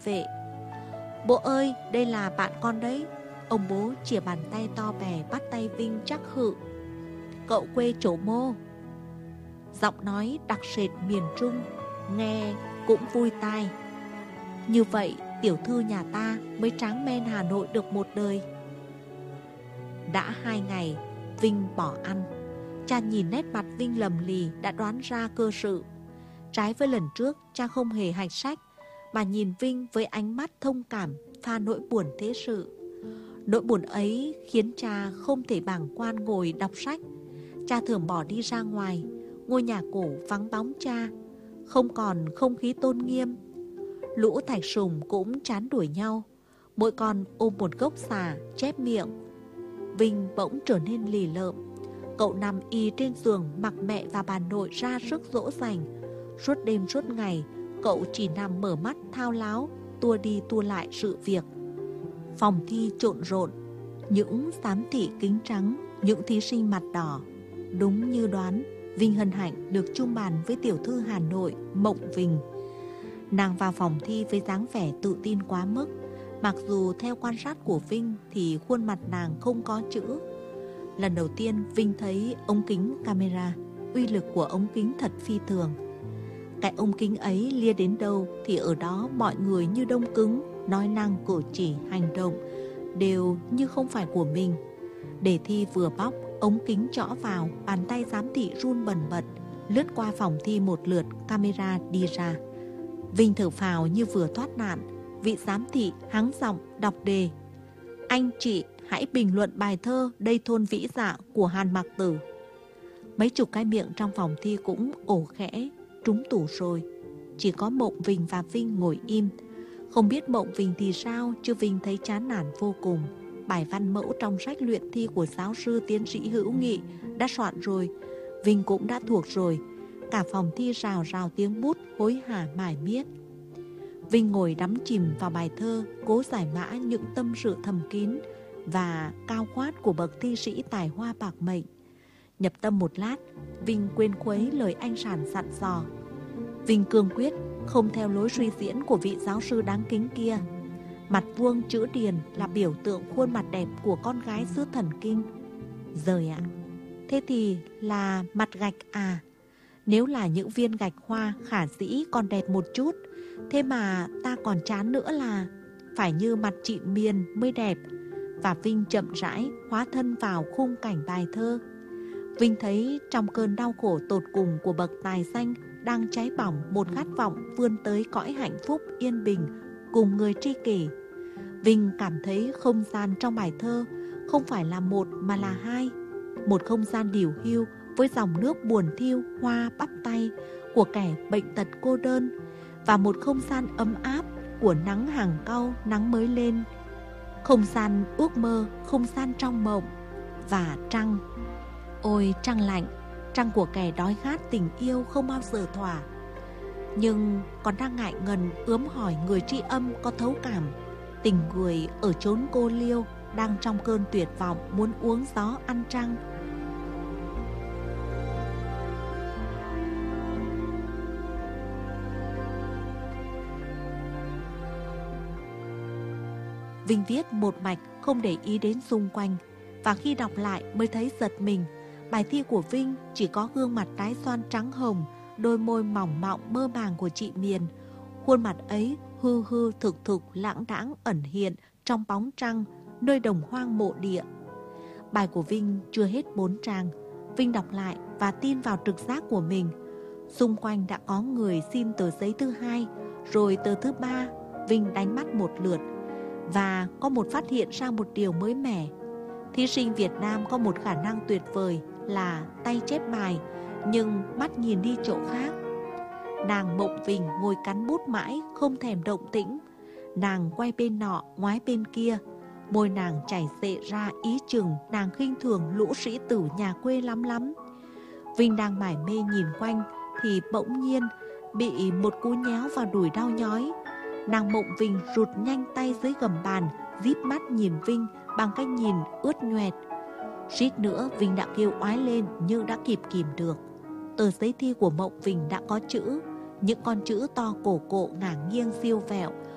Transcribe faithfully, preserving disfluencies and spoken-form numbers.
vệ. Bố ơi, đây là bạn con đấy. Ông bố chìa bàn tay to bè bắt tay Vinh trắc khự. Cậu quê chỗ mô. Giọng nói đặc sệt miền Trung, nghe cũng vui tai. Như vậy tiểu thư nhà ta mới tráng men Hà Nội được một đời. Đã hai ngày Vinh bỏ ăn. Cha nhìn nét mặt Vinh lầm lì đã đoán ra cơ sự. Trái với lần trước, cha không hề hạch sách, mà nhìn Vinh với ánh mắt thông cảm, pha nỗi buồn thế sự. Nỗi buồn ấy khiến cha không thể bàng quan ngồi đọc sách. Cha thường bỏ đi ra ngoài. Ngôi nhà cổ vắng bóng cha, không còn không khí tôn nghiêm. Lũ thạch sùng cũng chán đuổi nhau, mỗi con ôm một gốc xà chép miệng. Vinh bỗng trở nên lì lợm. Cậu nằm y trên giường mặc mẹ và bà nội ra sức dỗ dành. Suốt đêm suốt ngày, cậu chỉ nằm mở mắt thao láo, tua đi tua lại sự việc. Phòng thi trộn rộn, những giám thị kính trắng, những thí sinh mặt đỏ. Đúng như đoán, Vinh hân hạnh được chung bàn với tiểu thư Hà Nội Mộng Vinh. Nàng vào phòng thi với dáng vẻ tự tin quá mức. Mặc dù theo quan sát của Vinh thì khuôn mặt nàng không có chữ. Lần đầu tiên Vinh thấy ống kính camera, uy lực của ống kính thật phi thường. Cái ống kính ấy lia đến đâu thì ở đó mọi người như đông cứng, nói năng cử chỉ hành động đều như không phải của mình. Đề thi vừa bóc, ống kính trõ vào, bàn tay giám thị run bần bật. Lướt qua phòng thi một lượt, camera đi ra. Vinh thở phào như vừa thoát nạn. Vị giám thị hắng giọng đọc đề: Anh chị hãy bình luận bài thơ Đây thôn vĩ dạ của Hàn Mặc Tử. Mấy chục cái miệng trong phòng thi cũng ổ khẽ, trúng tủ rồi. Chỉ có Mộng Vinh và Vinh ngồi im. Không biết Mộng Vinh thì sao, chứ Vinh thấy chán nản vô cùng. Bài văn mẫu trong sách luyện thi của giáo sư tiến sĩ Hữu Nghị đã soạn rồi, Vinh cũng đã thuộc rồi. Cả phòng thi rào rào tiếng bút hối hả mải miết. Vinh ngồi đắm chìm vào bài thơ, cố giải mã những tâm sự thầm kín và cao khoát của bậc thi sĩ tài hoa bạc mệnh. Nhập tâm một lát, Vinh quên khuấy lời anh Sản dặn dò. Vinh cương quyết không theo lối suy diễn của vị giáo sư đáng kính kia. Mặt vuông chữ điền là biểu tượng khuôn mặt đẹp của con gái xứ thần kinh. Giời ạ, thế thì là mặt gạch à? Nếu là những viên gạch hoa khả dĩ còn đẹp một chút, thế mà ta còn chán nữa là phải như mặt chị Miền mới đẹp. Và Vinh chậm rãi hóa thân vào khung cảnh bài thơ. Vinh thấy trong cơn đau khổ tột cùng của bậc tài danh đang cháy bỏng một khát vọng vươn tới cõi hạnh phúc yên bình cùng người tri kỷ. Vinh cảm thấy không gian trong bài thơ không phải là một mà là hai. Một không gian điều hưu với dòng nước buồn thiêu hoa bắp tay của kẻ bệnh tật cô đơn, và một không gian ấm áp của nắng hàng cau nắng mới lên. Không gian ước mơ, không gian trong mộng. Và trăng, ôi trăng lạnh, trăng của kẻ đói khát tình yêu không bao giờ thỏa. Nhưng còn đang ngại ngần ướm hỏi người tri âm có thấu cảm. Tình người ở chốn cô liêu đang trong cơn tuyệt vọng muốn uống gió ăn trăng. Vinh viết một mạch không để ý đến xung quanh, và khi đọc lại mới thấy giật mình. Bài thi của Vinh chỉ có gương mặt tái xoan trắng hồng, đôi môi mỏng mọng mơ màng của chị Miền. Khuôn mặt ấy hư hư thực thực lãng đãng ẩn hiện trong bóng trăng nơi đồng hoang mộ địa. Bài của Vinh chưa hết bốn trang. Vinh đọc lại và tin vào trực giác của mình. Xung quanh đã có người xin tờ giấy thứ hai, rồi tờ thứ ba. Vinh đánh mắt một lượt và có một phát hiện ra một điều mới mẻ. Thí sinh Việt Nam có một khả năng tuyệt vời là tay chép bài, nhưng mắt nhìn đi chỗ khác. Nàng Mộng Vinh ngồi cắn bút mãi, không thèm động tĩnh. Nàng quay bên nọ, ngoái bên kia. Môi nàng chảy xệ ra ý chừng nàng khinh thường lũ sĩ tử nhà quê lắm lắm. Vinh đang mải mê nhìn quanh thì bỗng nhiên bị một cú nhéo vào đùi đau nhói. Nàng Mộng Vinh rụt nhanh tay dưới gầm bàn, díp mắt nhìn Vinh bằng cái nhìn ướt nhoẹt. Suýt nữa Vinh đã kêu oái lên nhưng đã kịp kìm được. Tờ giấy thi của Mộng Vinh đã có chữ, những con chữ to cổ cộ ngả nghiêng siêu vẹo,